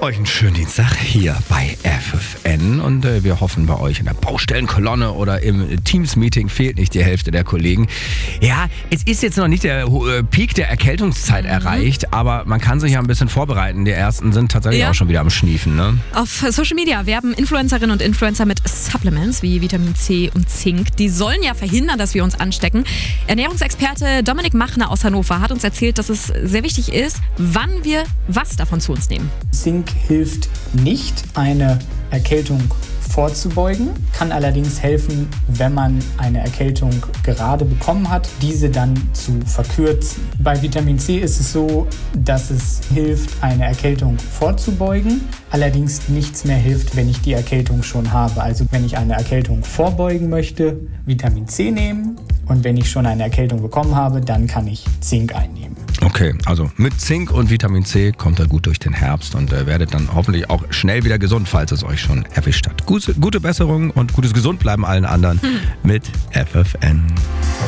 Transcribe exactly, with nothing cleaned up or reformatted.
Euch einen schönen Dienstag hier bei F F N und äh, wir hoffen, bei euch in der Baustellenkolonne oder im Teams-Meeting fehlt nicht die Hälfte der Kollegen. Ja, es ist jetzt noch nicht der äh, Peak der Erkältungszeit mhm. erreicht, aber man kann sich ja ein bisschen vorbereiten. Die ersten sind tatsächlich ja. auch schon wieder am Schniefen. Ne? Auf Social Media werben Influencerinnen und Influencer mit Supplements wie Vitamin C und Zink. Die sollen ja verhindern, dass wir uns anstecken. Ernährungsexperte Dominik Machner aus Hannover hat uns erzählt, dass es sehr wichtig ist, wann wir was davon zu uns nehmen. Zink hilft nicht, eine Erkältung vorzubeugen, kann allerdings helfen, wenn man eine Erkältung gerade bekommen hat, diese dann zu verkürzen. Bei Vitamin C ist es so, dass es hilft, eine Erkältung vorzubeugen, allerdings nichts mehr hilft, wenn ich die Erkältung schon habe. Also wenn ich eine Erkältung vorbeugen möchte, Vitamin C nehmen, und wenn ich schon eine Erkältung bekommen habe, dann kann ich Zink einnehmen. Okay, also mit Zink und Vitamin C kommt ihr gut durch den Herbst und äh, werdet dann hoffentlich auch schnell wieder gesund, falls es euch schon erwischt hat. Gute, gute Besserung und gutes Gesundbleiben allen anderen hm. mit F F N.